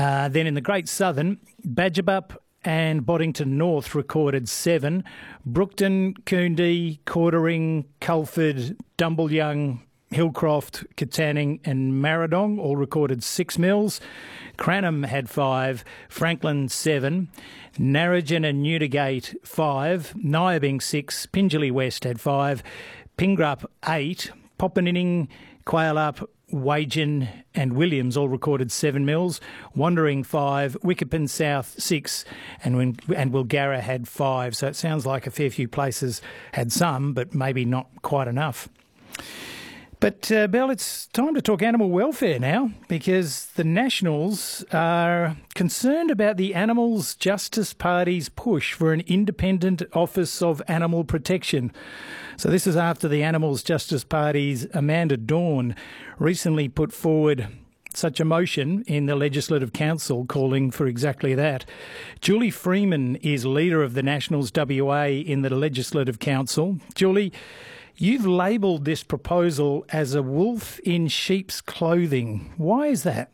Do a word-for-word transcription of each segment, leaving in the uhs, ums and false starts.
Uh, then in the Great Southern, Badgerbup and Boddington North recorded seven. Brookton, Coondee, Cordering, Culford, Dumbleyoung, Hillcroft, Katanning and Marradong all recorded six mils. Cranham had five, Franklin seven, Narrogin and Newdigate five, Nyabing six, Pingelly West had five, Pingrup eight, Poppeninning, Quayalup, Wagen and Williams all recorded seven mils, Wandering five, Wickerpin South six, and when, and Wilgarra had five. So it sounds like a fair few places had some, but maybe not quite enough. But, uh, Belle, it's time to talk animal welfare now, because the Nationals are concerned about the Animals Justice Party's push for an independent Office of Animal Protection. So this is after the Animals Justice Party's Amanda Dawn recently put forward such a motion in the Legislative Council calling for exactly that. Julie Freeman is leader of the Nationals W A in the Legislative Council. Julie, you've labelled this proposal as a wolf in sheep's clothing. Why is that?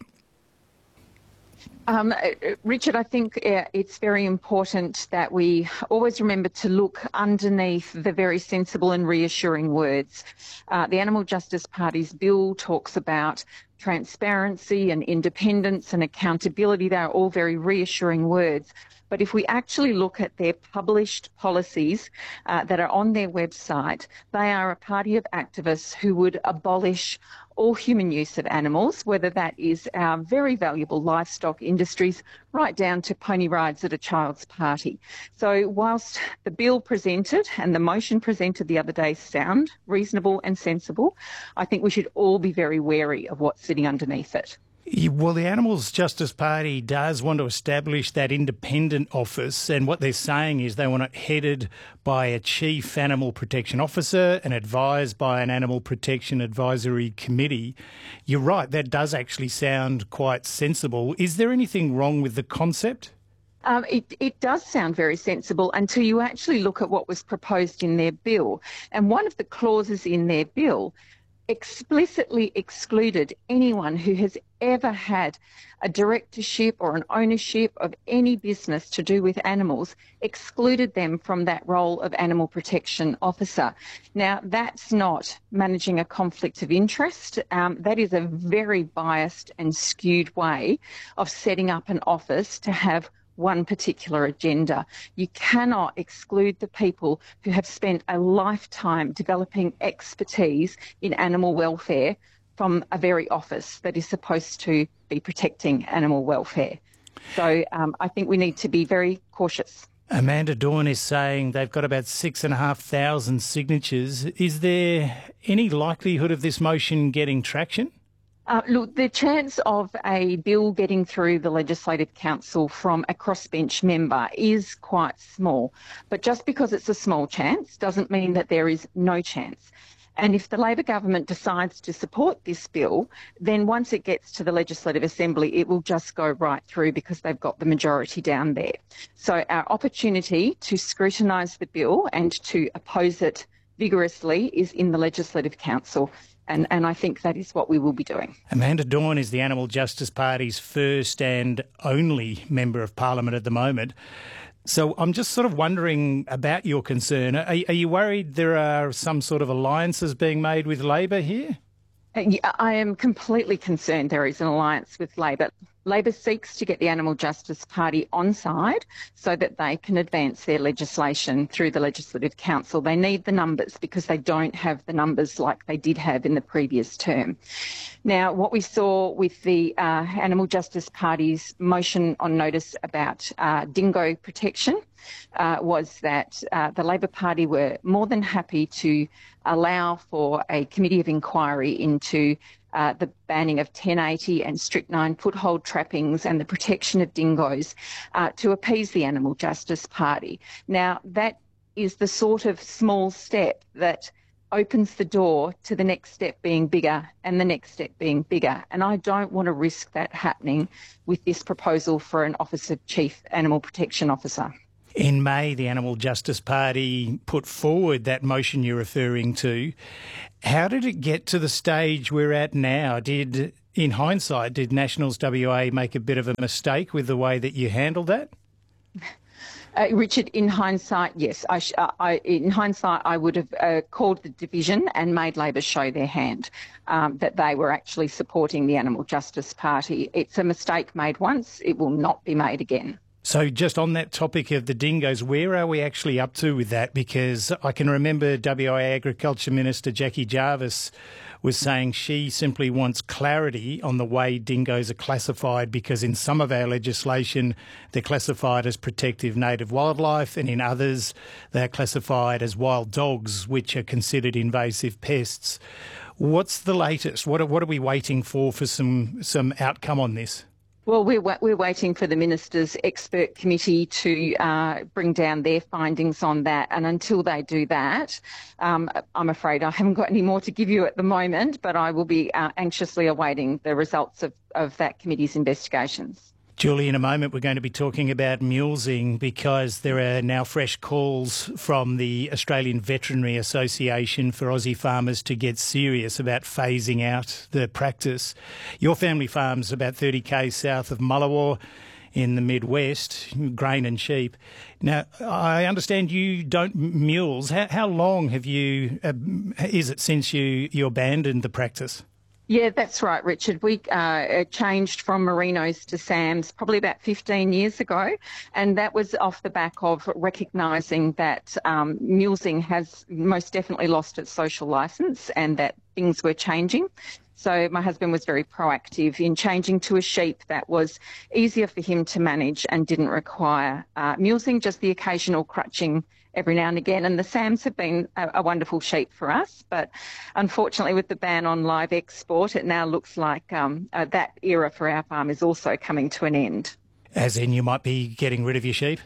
Um, Richard, I think uh, it's very important that we always remember to look underneath the very sensible and reassuring words. Uh, the Animal Justice Party's bill talks about transparency and independence and accountability. They're all very reassuring words. But if we actually look at their published policies uh, that are on their website, they are a party of activists who would abolish all human use of animals, whether that is our very valuable livestock industries, right down to pony rides at a child's party. So whilst the bill presented and the motion presented the other day sound reasonable and sensible, I think we should all be very wary of what's sitting underneath it. Well, the Animals Justice Party does want to establish that independent office, and what they're saying is they want it headed by a Chief Animal Protection Officer and advised by an Animal Protection Advisory Committee. You're right, that does actually sound quite sensible. Is there anything wrong with the concept? Um, it, it does sound very sensible until you actually look at what was proposed in their bill. And one of the clauses in their bill explicitly excluded anyone who has ever had a directorship or an ownership of any business to do with animals, excluded them from that role of animal protection officer. Now, that's not managing a conflict of interest. Um, that is a very biased and skewed way of setting up an office to have one particular agenda. You cannot exclude the people who have spent a lifetime developing expertise in animal welfare from a very office that is supposed to be protecting animal welfare. So um, I think we need to be very cautious. Amanda Dawn is saying they've got about six and a half thousand signatures. Is there any likelihood of this motion getting traction? Uh, look, the chance of a bill getting through the Legislative Council from a crossbench member is quite small. But just because it's a small chance doesn't mean that there is no chance. And if the Labor government decides to support this bill, then once it gets to the Legislative Assembly, it will just go right through because they've got the majority down there. So our opportunity to scrutinise the bill and to oppose it vigorously is in the Legislative Council. And, and I think that is what we will be doing. Amanda Dawn is the Animal Justice Party's first and only Member of Parliament at the moment. So I'm just sort of wondering about your concern. Are, are you worried there are some sort of alliances being made with Labor here? I am completely concerned there is an alliance with Labor. Labor seeks to get the Animal Justice Party on side so that they can advance their legislation through the Legislative Council. They need the numbers because they don't have the numbers like they did have in the previous term. Now, what we saw with the uh, Animal Justice Party's motion on notice about uh, dingo protection uh, was that uh, the Labor Party were more than happy to allow for a committee of inquiry into Uh, the banning of ten eighty and strychnine foothold trappings and the protection of dingoes uh, to appease the Animal Justice Party. Now, that is the sort of small step that opens the door to the next step being bigger and the next step being bigger. And I don't want to risk that happening with this proposal for an Office of Chief Animal Protection Officer. In May, the Animal Justice Party put forward that motion you're referring to. How did it get to the stage we're at now? Did In hindsight, did Nationals W A make a bit of a mistake with the way that you handled that? Uh, Richard, in hindsight, yes. I, sh- uh, I, in hindsight, I would have uh, called the division and made Labor show their hand, um, that they were actually supporting the Animal Justice Party. It's a mistake made once. It will not be made again. So just on that topic of the dingoes, where are we actually up to with that? Because I can remember W A Agriculture Minister Jackie Jarvis was saying she simply wants clarity on the way dingoes are classified, because in some of our legislation they're classified as protective native wildlife, and in others they're classified as wild dogs, which are considered invasive pests. What's the latest? What are, what are we waiting for for some, some outcome on this? Well, we're, we're waiting for the Minister's expert committee to uh, bring down their findings on that. And until they do that, um, I'm afraid I haven't got any more to give you at the moment, but I will be uh, anxiously awaiting the results of, of that committee's investigations. Julie, in a moment we're going to be talking about mulesing, because there are now fresh calls from the Australian Veterinary Association for Aussie farmers to get serious about phasing out the practice. Your family farm's about thirty k's south of Mullawa in the Midwest, grain and sheep. Now, I understand you don't mules. How, how long have you, uh, is it since you, you abandoned the practice? Yeah, that's right, Richard. We uh, changed from Merinos to Sams probably about fifteen years ago, and that was off the back of recognising that um, mulesing has most definitely lost its social licence and that things were changing. So my husband was very proactive in changing to a sheep that was easier for him to manage and didn't require uh, mulesing, just the occasional crutching every now and again. And the Sams have been a, a wonderful sheep for us, but unfortunately with the ban on live export, it now looks like um, uh, that era for our farm is also coming to an end. As in you might be getting rid of your sheep?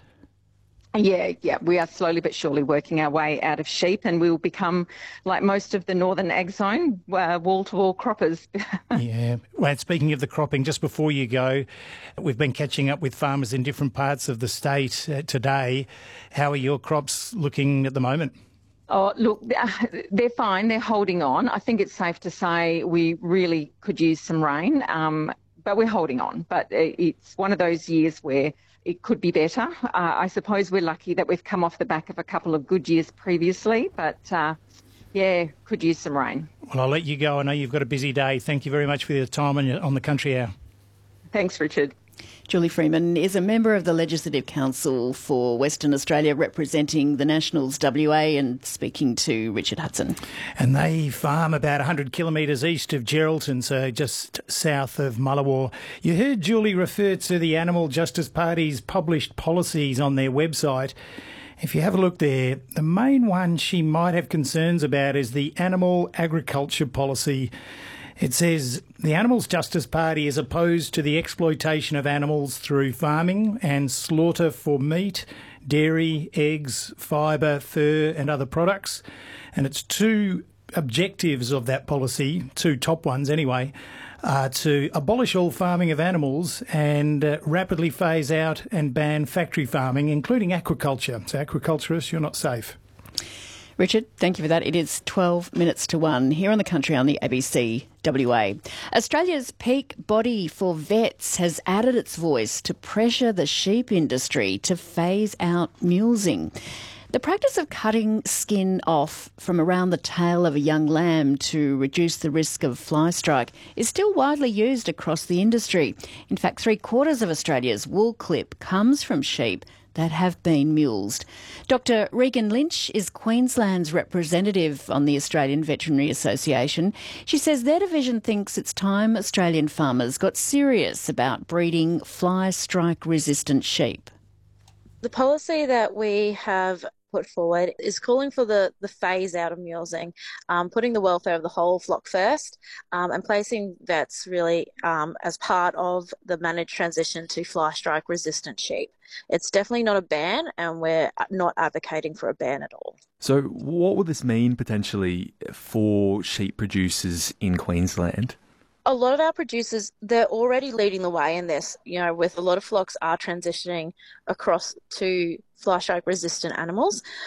Yeah, yeah, we are slowly but surely working our way out of sheep, and we will become, like most of the northern ag zone, uh, wall-to-wall croppers. Yeah. Well, speaking of the cropping, just before you go, we've been catching up with farmers in different parts of the state uh, today. How are your crops looking at the moment? Oh, look, they're fine. They're holding on. I think it's safe to say we really could use some rain, um, but we're holding on. But it's one of those years where it could be better. Uh, I suppose we're lucky that we've come off the back of a couple of good years previously, but uh, yeah, could use some rain. Well, I'll let you go. I know you've got a busy day. Thank you very much for your time on, on the Country Hour. Thanks, Richard. Julie Freeman is a member of the Legislative Council for Western Australia, representing the Nationals W A and speaking to Richard Hudson. And they farm about one hundred kilometres east of Geraldton, so just south of Mullawa. You heard Julie refer to the Animal Justice Party's published policies on their website. If you have a look there, the main one she might have concerns about is the Animal Agriculture Policy. It says the Animals Justice Party is opposed to the exploitation of animals through farming and slaughter for meat, dairy, eggs, fibre, fur and other products. And its two objectives of that policy, two top ones anyway, are to abolish all farming of animals and uh, rapidly phase out and ban factory farming, including aquaculture. So aquaculturists, you're not safe. Richard, thank you for that. It is twelve minutes to one here on the Country on the A B C W A. Australia's peak body for vets has added its voice to pressure the sheep industry to phase out mulesing. The practice of cutting skin off from around the tail of a young lamb to reduce the risk of fly strike is still widely used across the industry. In fact, three quarters of Australia's wool clip comes from sheep that have been mulesed. Doctor Regan Lynch is Queensland's representative on the Australian Veterinary Association. She says their division thinks it's time Australian farmers got serious about breeding fly strike resistant sheep. The policy that we have put forward is calling for the, the phase out of mulesing, um, putting the welfare of the whole flock first, um, and placing vets really um, as part of the managed transition to fly strike resistant sheep. It's definitely not a ban, and we're not advocating for a ban at all. So what would this mean potentially for sheep producers in Queensland? A lot of our producers, they're already leading the way in this, you know, with a lot of flocks are transitioning across to fly strike resistant animals.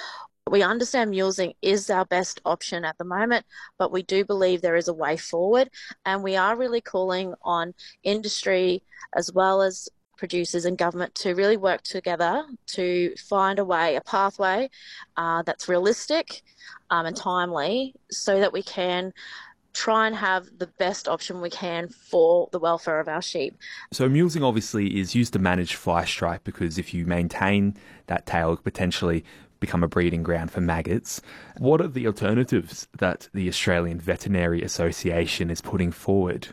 We understand mulesing is our best option at the moment, but we do believe there is a way forward, and we are really calling on industry as well as producers and government to really work together to find a way, a pathway uh, that's realistic um, and timely so that we can try and have the best option we can for the welfare of our sheep. So mulesing obviously is used to manage fly strike because if you maintain that tail, it could potentially become a breeding ground for maggots. What are the alternatives that the Australian Veterinary Association is putting forward?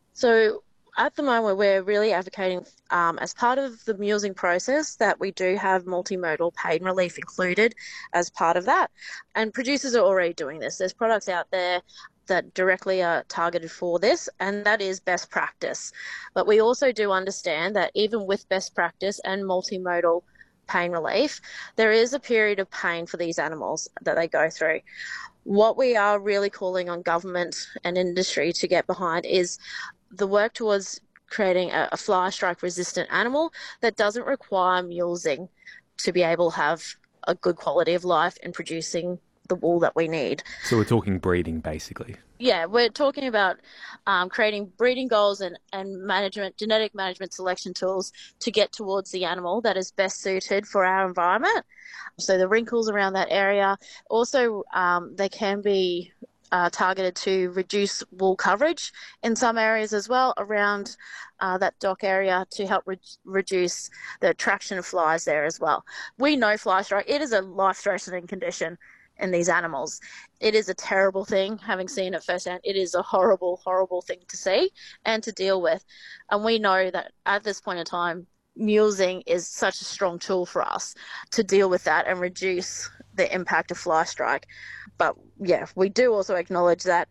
So at the moment, we're really advocating um, as part of the mulesing process that we do have multimodal pain relief included as part of that. And producers are already doing this. There's products out there that directly are targeted for this, and that is best practice. But we also do understand that even with best practice and multimodal pain relief, there is a period of pain for these animals that they go through. What we are really calling on government and industry to get behind is the work towards creating a, a fly strike resistant animal that doesn't require mulesing to be able to have a good quality of life in producing the wool that we need. So we're talking breeding, basically. Yeah, we're talking about um, creating breeding goals and, and management, genetic management selection tools to get towards the animal that is best suited for our environment. So the wrinkles around that area. Also, um, they can be uh, targeted to reduce wool coverage in some areas as well around uh, that dock area to help re- reduce the attraction of flies there as well. We know fly strike, it is a life-threatening condition in these animals. It is a terrible thing, having seen it firsthand. It is a horrible, horrible thing to see and to deal with. And we know that at this point in time, mulesing is such a strong tool for us to deal with that and reduce the impact of fly strike. But yeah, we do also acknowledge that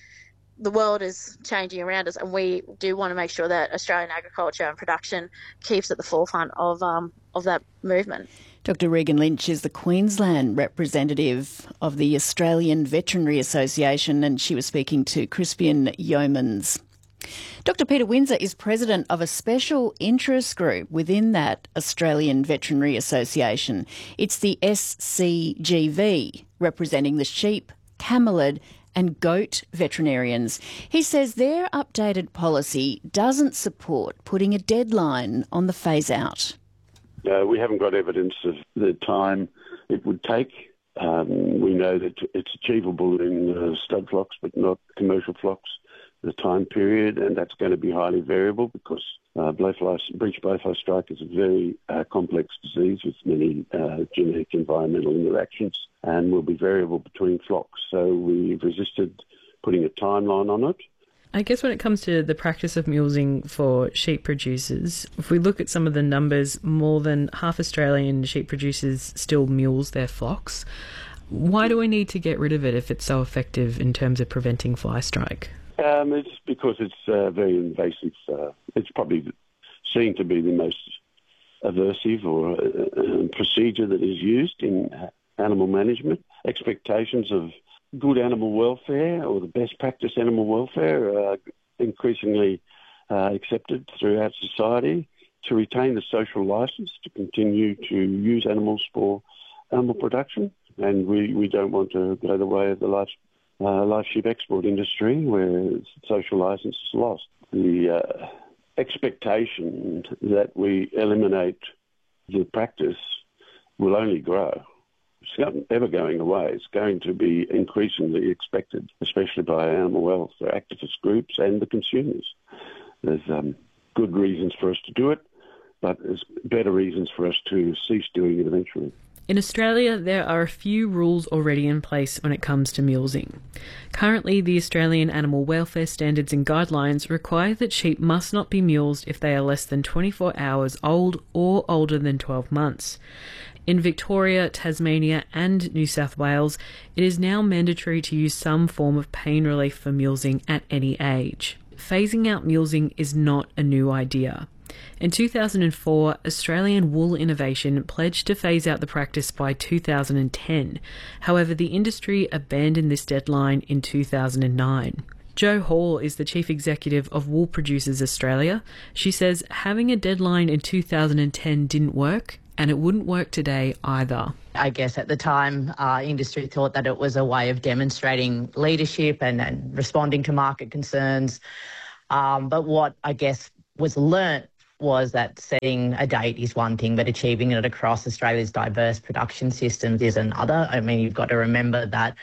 the world is changing around us, and we do want to make sure that Australian agriculture and production keeps at the forefront of um, of that movement. Doctor Regan Lynch is the Queensland representative of the Australian Veterinary Association, and she was speaking to Crispian Yeomans. Doctor Peter Windsor is president of a special interest group within that Australian Veterinary Association. It's the S C G V, representing the sheep, camelid and goat veterinarians. He says their updated policy doesn't support putting a deadline on the phase-out. Uh, we haven't got evidence of the time it would take. Um, we know that it's achievable in uh, stud flocks, but not commercial flocks, the time period, and that's going to be highly variable because uh, blowfly, breech blowfly strike is a very uh, complex disease with many uh, genetic environmental interactions and will be variable between flocks. So we've resisted putting a timeline on it. I guess when it comes to the practice of mulesing for sheep producers, if we look at some of the numbers, more than half Australian sheep producers still mules their flocks. Why do we need to get rid of it if it's so effective in terms of preventing fly strike? Um, it's because it's uh, very invasive. Uh, it's probably seen to be the most aversive or uh, procedure that is used in animal management. Expectations of good animal welfare or the best practice animal welfare are increasingly uh, accepted throughout society. To retain the social licence to continue to use animals for animal production, and we, we don't want to go the way of the live, uh, live sheep export industry where social licence is lost. The uh, expectation that we eliminate the practice will only grow. It's not ever going away. It's going to be increasingly expected, especially by animal welfare activist groups and the consumers. There's um, good reasons for us to do it, but there's better reasons for us to cease doing it eventually. In Australia, there are a few rules already in place when it comes to mulesing. Currently, the Australian Animal Welfare Standards and Guidelines require that sheep must not be mulesed if they are less than twenty-four hours old or older than twelve months. In Victoria, Tasmania and New South Wales, it is now mandatory to use some form of pain relief for mulesing at any age. Phasing out mulesing is not a new idea. In two thousand four, Australian Wool Innovation pledged to phase out the practice by two thousand ten. However, the industry abandoned this deadline in two thousand nine. Jo Hall is the Chief Executive of Wool Producers Australia. She says having a deadline in two thousand ten didn't work and it wouldn't work today either. I guess at the time, uh, industry thought that it was a way of demonstrating leadership and, and responding to market concerns. Um, but what I guess was learnt was that setting a date is one thing, but achieving it across Australia's diverse production systems is another. I mean, you've got to remember that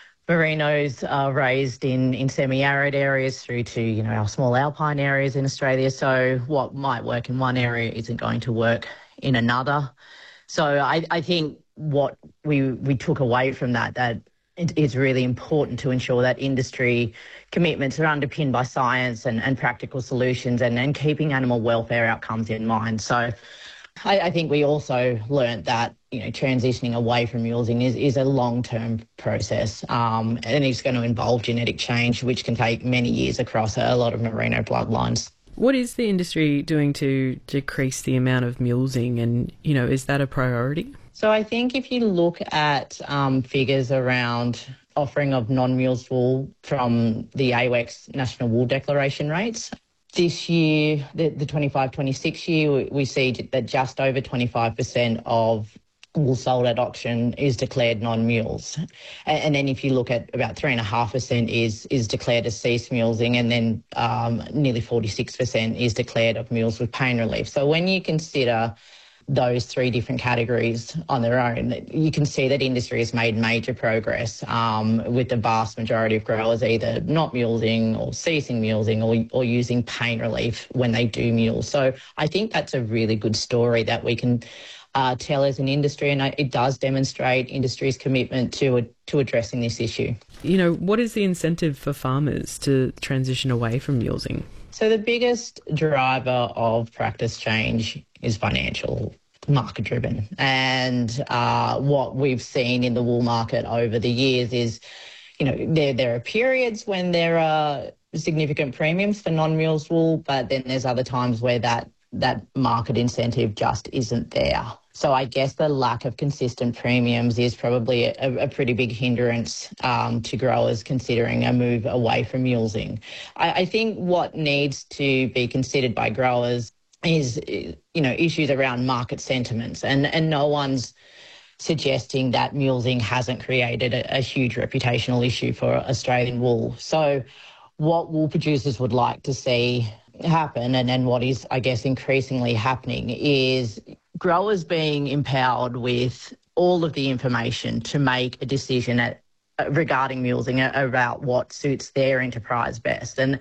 merinos are raised in, in semi-arid areas through to, you know, our small alpine areas in Australia. So what might work in one area isn't going to work in another. So I, I think what we we took away from that, that it is really important to ensure that industry commitments are underpinned by science and, and practical solutions and, and keeping animal welfare outcomes in mind. So I, I think we also learnt that, you know, transitioning away from mulesing is, is a long-term process, um, and it's going to involve genetic change, which can take many years across a lot of merino bloodlines. What is the industry doing to decrease the amount of mulesing, and, you know, is that a priority? So I think if you look at um, figures around offering of non-mulesed wool from the A W E X National Wool Declaration rates, this year, the, the twenty-five twenty-six year, we, we see that just over twenty-five percent of wool sold at auction is declared non-mules. And, and then if you look at about three point five percent is is declared as ceased mulesing, and then um, nearly forty-six percent is declared of mules with pain relief. So when you consider those three different categories on their own, you can see that industry has made major progress, um, with the vast majority of growers either not mulesing or ceasing mulesing or, or using pain relief when they do mule. So I think that's a really good story that we can uh, tell as an industry, and it does demonstrate industry's commitment to, uh, to addressing this issue. You know, what is the incentive for farmers to transition away from mulesing? So the biggest driver of practice change is financial, market driven. And uh, what we've seen in the wool market over the years is, you know, there, there are periods when there are significant premiums for non-mulesed wool, but then there's other times where that, that market incentive just isn't there. So I guess the lack of consistent premiums is probably a, a pretty big hindrance um, to growers considering a move away from mulesing. I, I think what needs to be considered by growers is, you know, issues around market sentiments, and, and no one's suggesting that mulesing hasn't created a, a huge reputational issue for Australian wool. So what wool producers would like to see happen, and, and what is, I guess, increasingly happening, is growers being empowered with all of the information to make a decision at, regarding mulesing about what suits their enterprise best. And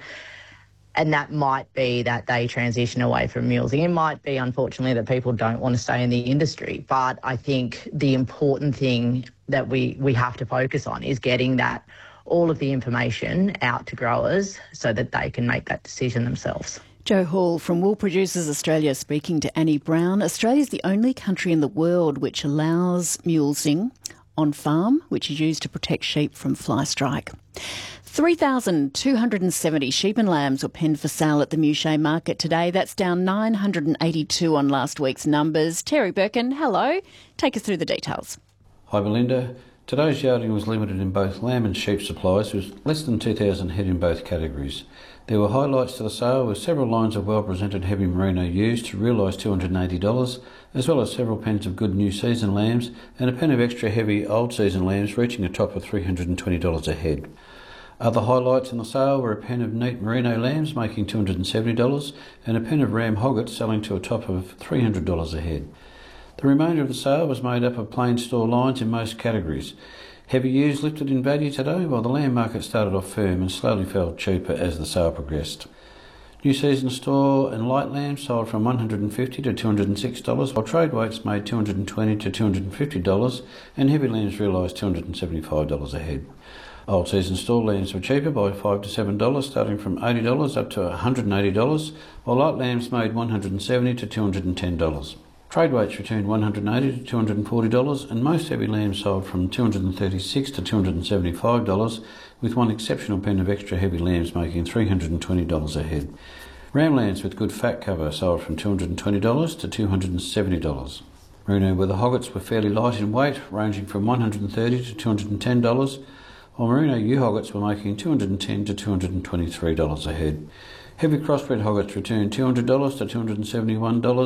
And that might be that they transition away from mulesing. It might be, unfortunately, that people don't want to stay in the industry. But I think the important thing that we, we have to focus on is getting that all of the information out to growers so that they can make that decision themselves. Jo Hall from Wool Producers Australia speaking to Annie Brown. Australia is the only country in the world which allows mulesing on farm, which is used to protect sheep from fly strike. three thousand two hundred seventy sheep and lambs were penned for sale at the Mouchet market today. That's down nine hundred eighty-two on last week's numbers. Terry Birkin, hello. Take us through the details. Hi Belinda. Today's yarding was limited in both lamb and sheep supplies, with less than two thousand head in both categories. There were highlights to the sale, with several lines of well-presented heavy merino used to realise two hundred eighty dollars, as well as several pens of good new season lambs and a pen of extra heavy old season lambs reaching a top of three hundred twenty dollars a head. Other highlights in the sale were a pen of neat merino lambs making two hundred seventy dollars and a pen of ram hoggets selling to a top of three hundred dollars a head. The remainder of the sale was made up of plain store lines in most categories. Heavy ewes lifted in value today, while the lamb market started off firm and slowly fell cheaper as the sale progressed. New season store and light lambs sold from one hundred fifty dollars to two hundred six dollars, while trade weights made two hundred twenty dollars to two hundred fifty dollars and heavy lambs realised two hundred seventy-five dollars a head. Old season store lambs were cheaper by five to seven dollars, starting from eighty dollars up to one hundred eighty dollars, while light lambs made one hundred seventy dollars to two hundred ten dollars. Trade weights returned one hundred eighty dollars to two hundred forty dollars, and most heavy lambs sold from two hundred thirty-six dollars to two hundred seventy-five dollars, with one exceptional pen of extra heavy lambs making three hundred twenty dollars a head. Ram lambs with good fat cover sold from two hundred twenty dollars to two hundred seventy dollars. Merino weather hoggets were fairly light in weight, ranging from one hundred thirty dollars to two hundred ten dollars, while merino ewe hoggets were making two hundred ten dollars to two hundred twenty-three dollars a head. Heavy crossbred hoggets returned two hundred dollars to two hundred seventy-one dollars,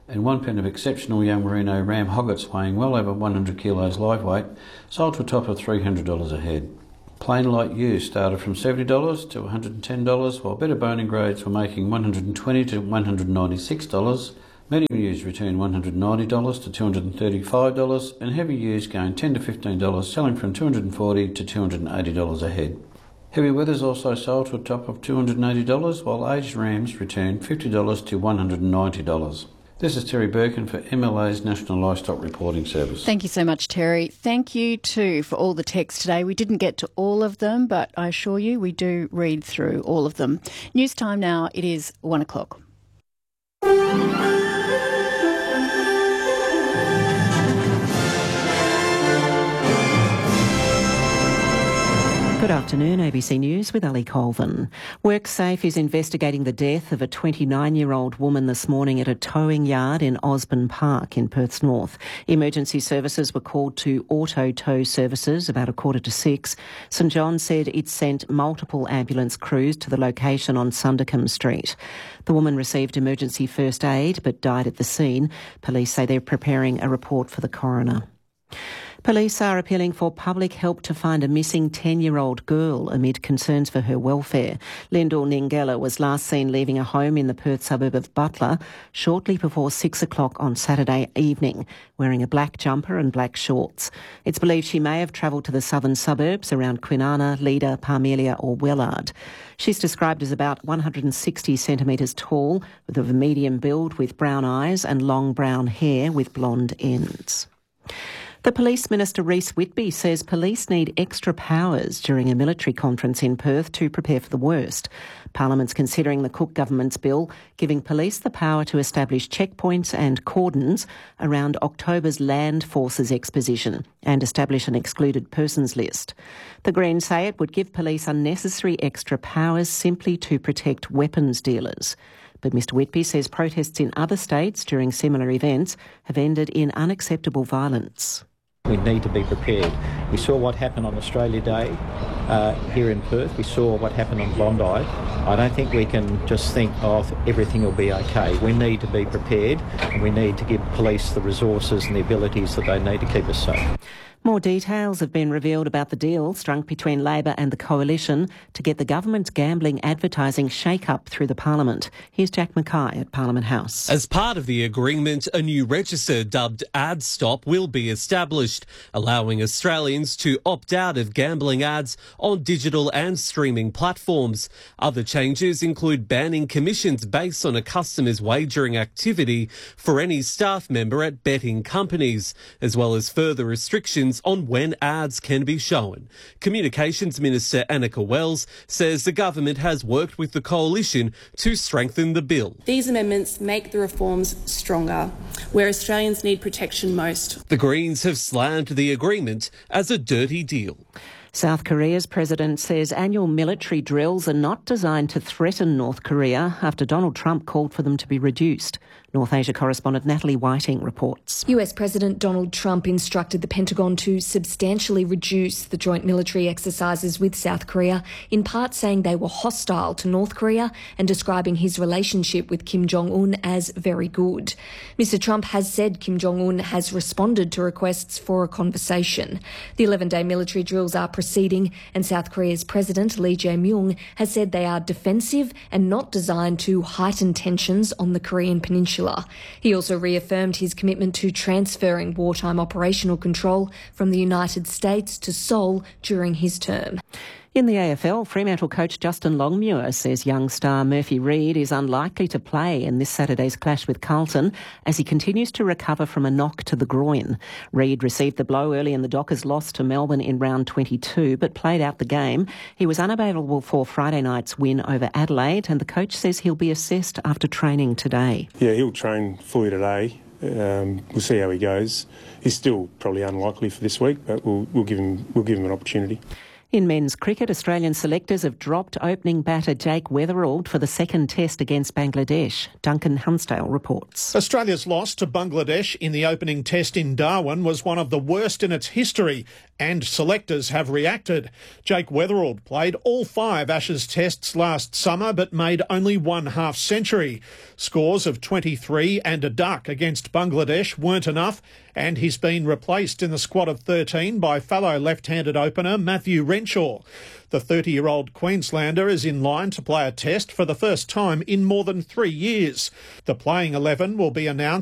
and one pen of exceptional young merino ram hoggets weighing well over one hundred kilos live weight sold to a top of three hundred dollars a head. Plain light ewes started from seventy dollars to one hundred ten dollars, while better boning grades were making one hundred twenty dollars to one hundred ninety-six dollars. Medium ewes returned one hundred ninety dollars to two hundred thirty-five dollars, and heavy ewes gained ten dollars to fifteen dollars, selling from two hundred forty dollars to two hundred eighty dollars a head. Heavy wethers also sold to a top of two hundred eighty dollars, while aged rams returned fifty dollars to one hundred ninety dollars. This is Terry Birkin for M L A's National Livestock Reporting Service. Thank you so much, Terry. Thank you too for all the texts today. We didn't get to all of them, but I assure you we do read through all of them. News time now, it is one o'clock. Good afternoon, A B C News with Ali Colvin. WorkSafe is investigating the death of a twenty-nine-year-old woman this morning at a towing yard in Osborne Park in Perth's north. Emergency services were called to Auto Tow Services about a quarter to six. St John said it sent multiple ambulance crews to the location on Sundercombe Street. The woman received emergency first aid but died at the scene. Police say they're preparing a report for the coroner. Police are appealing for public help to find a missing ten-year-old girl amid concerns for her welfare. Lyndall Ningela was last seen leaving a home in the Perth suburb of Butler shortly before six o'clock on Saturday evening, wearing a black jumper and black shorts. It's believed she may have travelled to the southern suburbs around Kwinana, Leader, Parmelia or Wellard. She's described as about one hundred sixty centimetres tall, with a medium build with brown eyes and long brown hair with blonde ends. The Police Minister Rhys Whitby says police need extra powers during a military conference in Perth to prepare for the worst. Parliament's considering the Cook Government's bill giving police the power to establish checkpoints and cordons around October's Land Forces exposition and establish an excluded persons list. The Greens say it would give police unnecessary extra powers simply to protect weapons dealers. But Mr Whitby says protests in other states during similar events have ended in unacceptable violence. We need to be prepared. We saw what happened on Australia Day uh, here in Perth. We saw what happened on Bondi. I don't think we can just think, oh, everything will be okay. We need to be prepared, and we need to give police the resources and the abilities that they need to keep us safe. More details have been revealed about the deal struck between Labor and the Coalition to get the government's gambling advertising shake-up through the Parliament. Here's Jack Mackay at Parliament House. As part of the agreement, a new register dubbed AdStop will be established, allowing Australians to opt out of gambling ads on digital and streaming platforms. Other changes include banning commissions based on a customer's wagering activity for any staff member at betting companies, as well as further restrictions on when ads can be shown. Communications Minister Annika Wells says the government has worked with the Coalition to strengthen the bill. These amendments make the reforms stronger, where Australians need protection most. The Greens have slammed the agreement as a dirty deal. South Korea's president says annual military drills are not designed to threaten North Korea after Donald Trump called for them to be reduced. North Asia correspondent Natalie Whiting reports. U S President Donald Trump instructed the Pentagon to substantially reduce the joint military exercises with South Korea, in part saying they were hostile to North Korea and describing his relationship with Kim Jong-un as very good. Mister Trump has said Kim Jong-un has responded to requests for a conversation. The eleven-day military drills are proceeding, and South Korea's President Lee Jae-myung has said they are defensive and not designed to heighten tensions on the Korean peninsula. He also reaffirmed his commitment to transferring wartime operational control from the United States to Seoul during his term. In the A F L, Fremantle coach Justin Longmuir says young star Murphy Reid is unlikely to play in this Saturday's clash with Carlton as he continues to recover from a knock to the groin. Reid received the blow early in the Dockers' loss to Melbourne in round twenty-two but played out the game. He was unavailable for Friday night's win over Adelaide, and the coach says he'll be assessed after training today. Yeah, he'll train fully today. Um, we'll see how he goes. He's still probably unlikely for this week, but we'll, we'll give him we'll give him an opportunity. In men's cricket, Australian selectors have dropped opening batter Jake Weatherald for the second test against Bangladesh. Duncan Hunsdale reports. Australia's loss to Bangladesh in the opening test in Darwin was one of the worst in its history, and selectors have reacted. Jake Weatherald played all five Ashes tests last summer but made only one half-century. Scores of twenty-three and a duck against Bangladesh weren't enough, and he's been replaced in the squad of thirteen by fellow left-handed opener Matthew Renshaw. The thirty-year-old Queenslander is in line to play a test for the first time in more than three years. The playing eleven will be announced